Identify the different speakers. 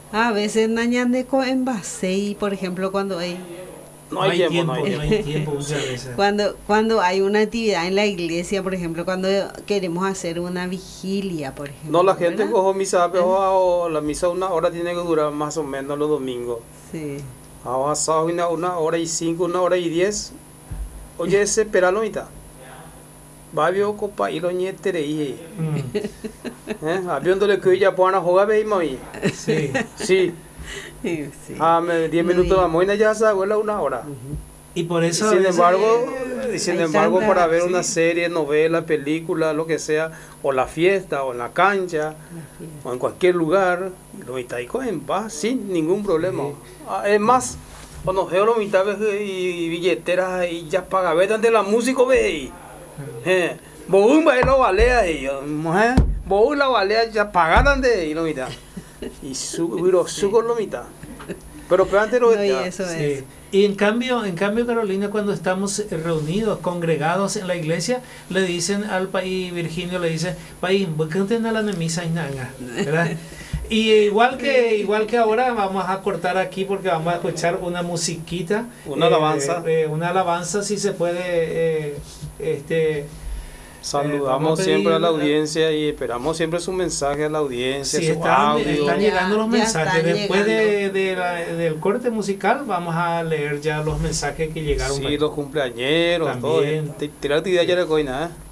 Speaker 1: A veces nañandeco en Basey, por ejemplo, cuando hay
Speaker 2: No hay tiempo, no hay
Speaker 3: no
Speaker 2: tiempo.
Speaker 3: hay tiempo muchas veces.
Speaker 1: cuando hay una actividad en la iglesia, por ejemplo, cuando queremos hacer una vigilia, por ejemplo.
Speaker 2: No, la gente
Speaker 1: ¿verdad?
Speaker 2: cojo misa, pero la misa 1 hora tiene que durar más o menos los domingos.
Speaker 1: Sí.
Speaker 2: Ahora sábado 1 hora y 5, 1 hora y 10. Oye, ese peralo mitad. Babio copa y lo ñetere y. Habiéndole que ya puedan jugar, ve mami.
Speaker 3: Sí.
Speaker 2: Sí.
Speaker 1: Sí, sí.
Speaker 2: 10 minutos
Speaker 1: Muy
Speaker 2: la moina ya se abuela 1 hora.
Speaker 3: Y por
Speaker 2: Y
Speaker 3: eso a
Speaker 2: sin
Speaker 3: veces,
Speaker 2: embargo,
Speaker 1: Hay
Speaker 2: para
Speaker 1: tanta-
Speaker 2: ver
Speaker 3: sí.
Speaker 2: una serie, novela, película, lo que sea, o la fiesta, o en la cancha, o en cualquier lugar, los mitaico en paz, sin ningún problema. Es más, cuando veo los mitades y billeteras y ya paga, ve de la música, ve. Boum, va lo balea y boum la balea ya pagaran de y lo mitad. Y su con lo mitad. Pero antes lo
Speaker 1: No, y eso
Speaker 3: Sí.
Speaker 1: es.
Speaker 3: Y en cambio, Carolina, cuando estamos reunidos, congregados en la iglesia, le dicen al país, Virginio le dice, país, ¿por qué no tenés la misa y nada? ¿Verdad? Y igual que ahora vamos a cortar aquí porque vamos a escuchar una musiquita,
Speaker 2: Una alabanza.
Speaker 3: una alabanza, si se puede, vamos
Speaker 2: Saludamos
Speaker 3: a pedir
Speaker 2: siempre a la audiencia y esperamos siempre su mensaje a la audiencia,
Speaker 3: sí,
Speaker 2: su
Speaker 3: están
Speaker 2: audio.
Speaker 3: llegando los
Speaker 1: Ya
Speaker 3: mensajes.
Speaker 1: están
Speaker 3: Después
Speaker 1: llegando.
Speaker 3: del corte musical vamos a leer ya los mensajes que llegaron.
Speaker 2: Sí, los cumpleañeros, todo.
Speaker 3: También.
Speaker 2: Tirar actividad ya de coina, ¿eh?